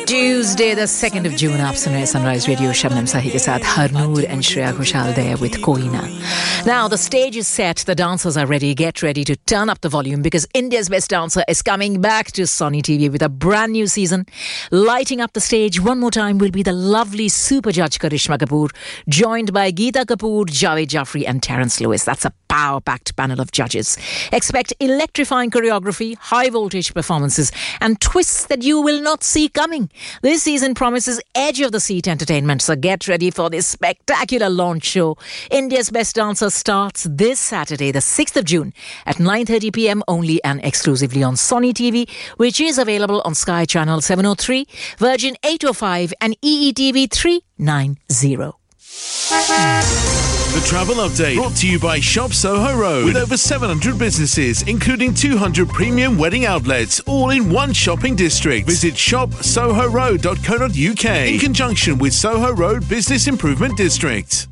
Tuesday, the 2nd of June, आप सुन रहे हैं Sunrise Radio शबनम साही के साथ Harnoor and Shreya Ghoshal there with Koina. Now, the stage is set, the dancers are ready. Get ready to turn up the volume because India's Best Dancer is coming back to Sony TV with a brand new season. Lighting up the stage one more time will be the lovely super judge Karishma Kapoor, joined by Geeta Kapoor, Javed Jaffrey and Terence Lewis. That's a power-packed panel of judges. Expect electrifying choreography, high-voltage performances and twists that you will not see coming. This season promises edge-of-the-seat entertainment, so get ready for this spectacular launch show. India's Best Dancer starts this Saturday, the 6th of June at 9:30 p.m. only and exclusively on Sony TV, which is available on Sky Channel 703, Virgin 805 and EETV 390. The Travel Update, brought to you by Shop Soho Road, with over 700 businesses, including 200 premium wedding outlets, all in one shopping district. Visit shopsohoroad.co.uk in conjunction with Soho Road Business Improvement District.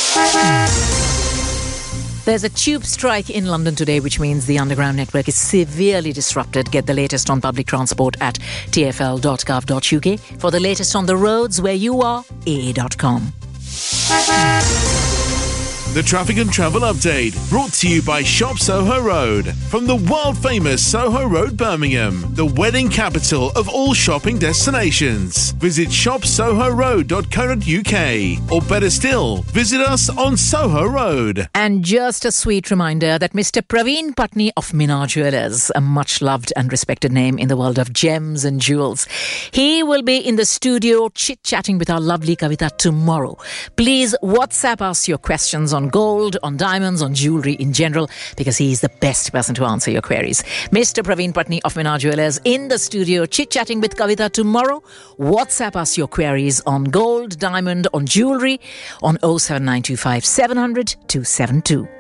There's a tube strike in London today, which means the underground network is severely disrupted. Get the latest on public transport at tfl.gov.uk. For the latest on the roads where you are, aa.com. The Traffic and Travel Update, brought to you by Shop Soho Road. From the world-famous Soho Road, Birmingham, the wedding capital of all shopping destinations. Visit shopsohoroad.co.uk, or better still, visit us on Soho Road. And just a sweet reminder that Mr. Praveen Patni of Minar Jewelers, a much-loved and respected name in the world of gems and jewels, he will be in the studio chit-chatting with our lovely Kavita tomorrow. Please WhatsApp us your questions on gold, on diamonds, on jewellery in general, because he is the best person to answer your queries. Mr. Praveen Patni of Minar Jewelers in the studio chit-chatting with Kavita tomorrow. WhatsApp us your queries on gold, diamond, on jewellery on 07925 700 272.